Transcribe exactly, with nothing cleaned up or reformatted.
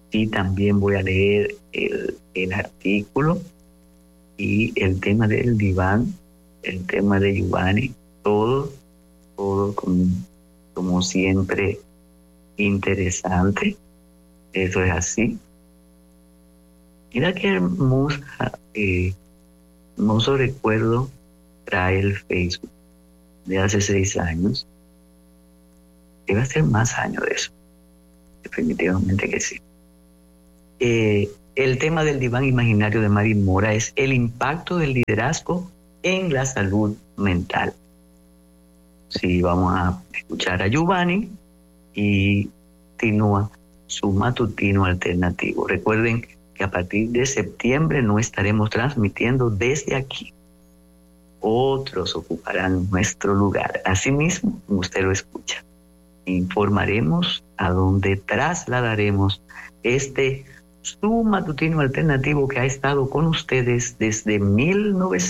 y también voy a leer el, el artículo y el tema del diván, el tema de Giovanni, todo, todo como, como siempre interesante. Eso es así. Mira qué hermosa, eh, hermoso recuerdo trae el Facebook de hace seis años. Debe ser más años de eso. Definitivamente que sí. Eh, el tema del diván imaginario de Mari Mora es el impacto del liderazgo en la salud mental. Sí, vamos a escuchar a Giovanni y continúa su matutino alternativo. Recuerden que a partir de septiembre no estaremos transmitiendo desde aquí. Otros ocuparán nuestro lugar. Asimismo, como usted lo escucha, informaremos a dónde trasladaremos este su matutino alternativo que ha estado con ustedes desde mil novecientos